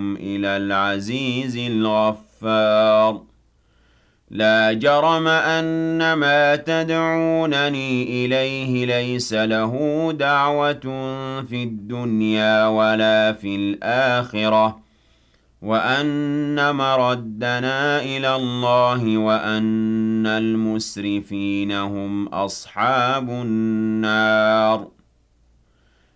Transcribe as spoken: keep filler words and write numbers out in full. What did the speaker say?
إنكم إلى العزيز الغفار لا جرم أن ما تدعونني إليه ليس له دعوة في الدنيا ولا في الآخرة وأن مردنا إلى الله وأن المسرفين هم أصحاب النار